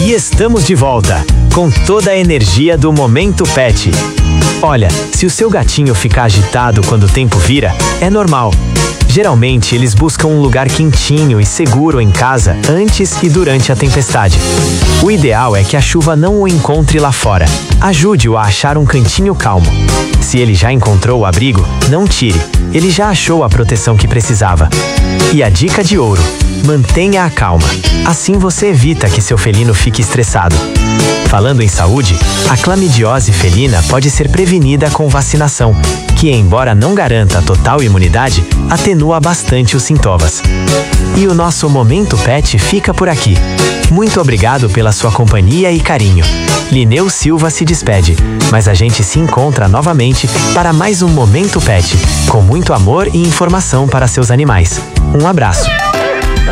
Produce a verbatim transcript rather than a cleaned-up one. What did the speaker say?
E estamos de volta, com toda a energia do Momento Pet. Olha, se o seu gatinho ficar agitado quando o tempo vira, é normal. Geralmente, eles buscam um lugar quentinho e seguro em casa antes e durante a tempestade. O ideal é que a chuva não o encontre lá fora. Ajude-o a achar um cantinho calmo. Se ele já encontrou o abrigo, não tire. Ele já achou a proteção que precisava. E a dica de ouro: mantenha a calma. Assim você evita que seu felino fique estressado. Falando em saúde, a clamidiose felina pode ser prevenida com vacinação, que, embora não garanta total imunidade, atenua bastante os sintomas. E o nosso Momento Pet fica por aqui. Muito obrigado pela sua companhia e carinho. Lineu Silva se despede, mas a gente se encontra novamente para mais um Momento Pet, com muito amor e informação para seus animais. Um abraço.